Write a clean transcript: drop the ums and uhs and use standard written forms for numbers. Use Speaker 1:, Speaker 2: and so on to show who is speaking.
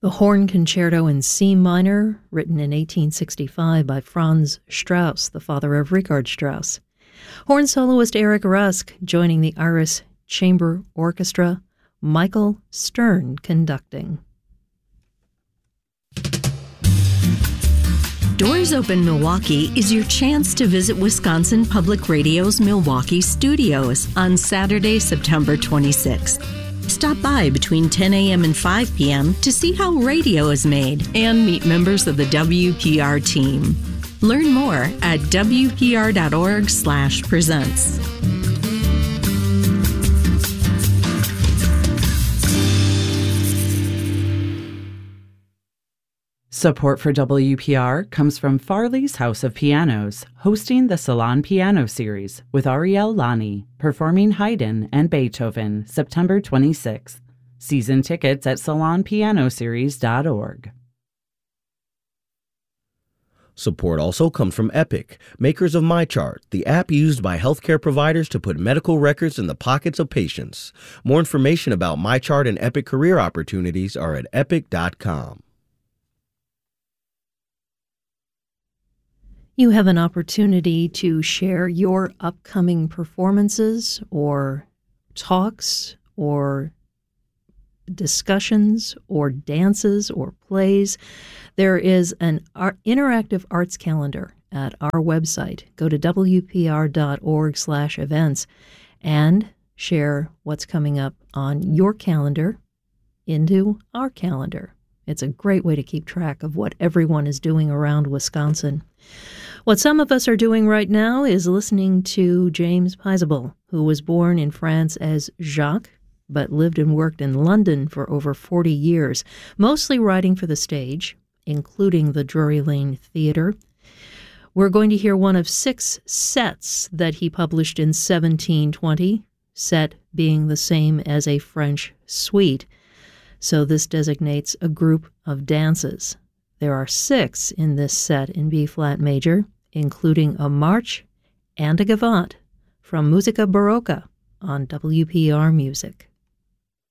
Speaker 1: The Horn Concerto in C minor, written in 1865 by Franz Strauss, the father of Richard Strauss. Horn soloist Eric Rusk joining the Iris Chamber Orchestra, Michael Stern conducting.
Speaker 2: Doors Open Milwaukee is your chance to visit Wisconsin Public Radio's Milwaukee studios on Saturday, September 26th. Stop by between 10 a.m. and 5 p.m. to see how radio is made and meet members of the WPR team. Learn more at wpr.org/presents.
Speaker 3: Support for WPR comes from Farley's House of Pianos, hosting the Salon Piano Series with Ariel Lani, performing Haydn and Beethoven, September 26th. Season tickets at salonpianoseries.org.
Speaker 4: Support also comes from Epic, makers of MyChart, the app used by healthcare providers to put medical records in the pockets of patients. More information about MyChart and Epic career opportunities are at epic.com.
Speaker 1: You have an opportunity to share your upcoming performances or talks or discussions or dances or plays. There is an interactive arts calendar at our website. Go to wpr.org/events and share what's coming up on your calendar into our calendar. It's a great way to keep track of what everyone is doing around Wisconsin. What some of us are doing right now is listening to James Paisable, who was born in France as Jacques, but lived and worked in London for over 40 years, mostly writing for the stage, including the Drury Lane Theatre. We're going to hear one of 6 sets that he published in 1720, set being the same as a French suite. So this designates a group of dances. There are 6 in this set in B-flat major, including a march and a gavotte from Musica Barocca on WPR Music.